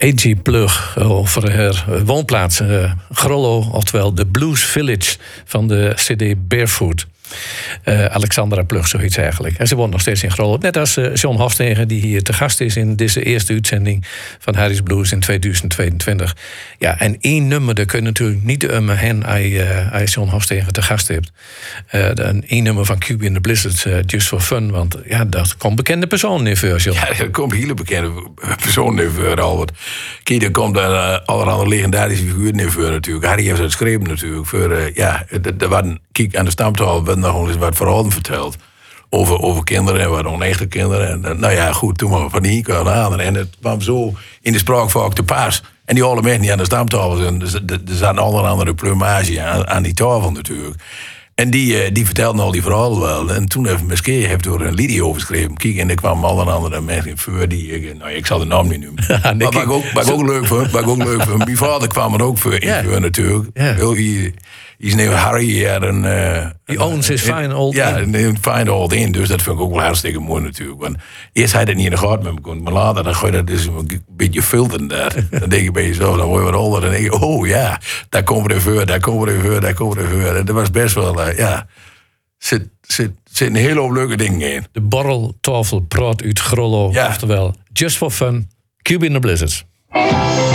A.G. Plug over haar woonplaats Grollo, oftewel de Blues Village van de CD Barefoot. Alexandra Plug, zoiets eigenlijk. En ze woont nog steeds in Grollo. Net als John Hofstegen, die hier te gast is in deze eerste uitzending van Harry's Blues in 2022. Ja, en één nummer, daar kun je natuurlijk niet hen als John Hofstegen te gast hebt. Eén nummer van QB and the Blizzards, Just for Fun. Want ja, dat komt bekende personen in voor, John. Ja, er komt hele bekende personen in voor, Albert. Kijk, er komt allerhande legendarische figuren in voor natuurlijk. Harry heeft het geschreven natuurlijk. Voor, er waren, kijk, aan de stamtafel werd nog eens wat verhalen verteld. Over kinderen en wat onechte kinderen. En, nou ja, goed, toen maar van die kwamen aan. En het kwam zo in de spraakvaak te pas. En die alle mensen die aan de stamtafel zijn. Er zat allerhande plumage aan die tafel natuurlijk. En die vertelden al die verhalen wel. En toen heeft er een liedje over geschreven. Kijk, en er kwamen allerhande mensen in voor die... ik zal de naam niet noemen. Ja, nee, maar wat ik ook leuk vond. Mijn vader kwam er ook voor in voor natuurlijk. Ja. Is neem Harry. He owns his fine old inn. Ja, een fine old inn. Dus dat vind ik ook wel hartstikke mooi natuurlijk. Want eerst had hij het niet in de gaten met me kon. Maar later dan ga je dat dus een beetje filteren daar. Dan denk je bij jezelf, dan word je wat ouder. Dan denk je, oh ja, daar komen we er voor, daar komen we er voor, daar komen we er voor. En dat was best wel, zit een hele hoop leuke dingen in. De borreltafel praat uit Grollo. Ja. Oftewel, Just for Fun, QB and the Blizzards.